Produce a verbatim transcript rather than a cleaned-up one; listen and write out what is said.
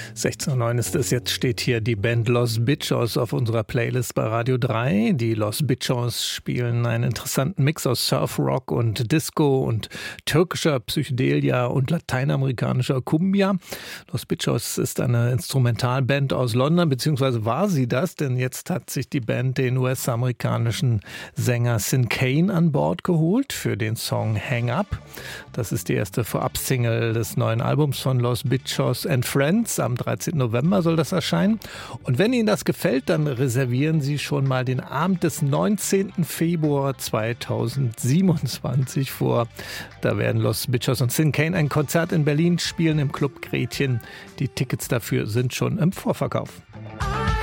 sechzehn Uhr neun ist es, jetzt steht hier die Band Los Bichos auf unserer Playlist bei Radio drei. Die Los Bichos spielen einen interessanten Mix aus Surfrock und Disco und türkischer Psychedelia und lateinamerikanischer Cumbia. Los Bichos ist eine Instrumentalband aus London, beziehungsweise war sie das, denn jetzt hat sich die Band den U S-amerikanischen Sänger Sin Kane an Bord geholt für den Song Hang Up. Das ist die erste Vorab-Single des neuen Albums von Los Bichos and Friends. Am dreizehnten November soll das erscheinen. Und wenn Ihnen das gefällt, dann reservieren Sie schon mal den Abend des neunzehnten Februar zweitausendsiebenundzwanzig vor. Da werden Los Bichos und Sin Kane ein Konzert in Berlin spielen im Club Gretchen. Die Tickets dafür sind schon im Vorverkauf.